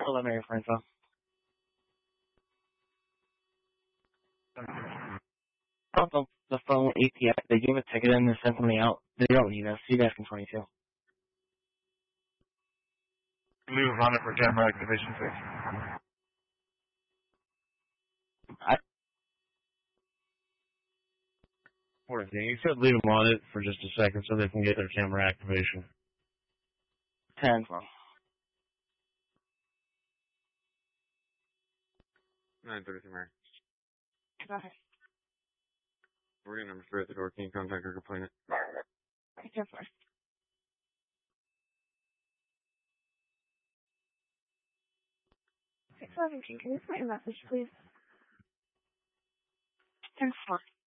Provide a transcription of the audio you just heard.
Preliminary for info. Also, the phone API, they gave a ticket in and sent something out. They don't need us. You guys can 22. Leave it on it for camera activation, please. You said leave them on it for just a second so they can get their camera activation. 10, 12. 9:33, Mary. Okay. We're getting number 3 at the door. Can you contact her complainant? Okay, 10, 4. 617, can you put your message, please? 10, 4.